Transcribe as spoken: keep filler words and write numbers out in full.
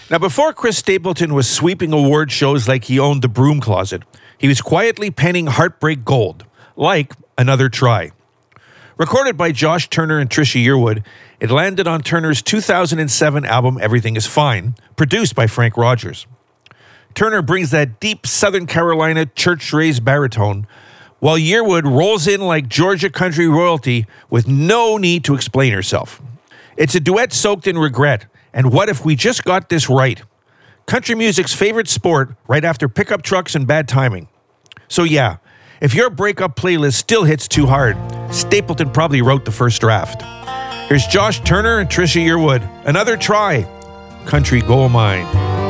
Now, before Chris Stapleton was sweeping award shows like he owned the broom closet, he was quietly penning heartbreak gold, like Another Try. Recorded by Josh Turner and Trisha Yearwood, it landed on Turner's two thousand seven album Everything Is Fine, produced by Frank Rogers. Turner brings that deep Southern Carolina church-raised baritone, while Yearwood rolls in like Georgia country royalty with no need to explain herself. It's a duet soaked in regret, and what if we just got this right? Country music's favorite sport right after pickup trucks and bad timing. So yeah, if your breakup playlist still hits too hard, Stapleton probably wrote the first draft. Here's Josh Turner and Trisha Yearwood. Another Try. Country Gold Mine.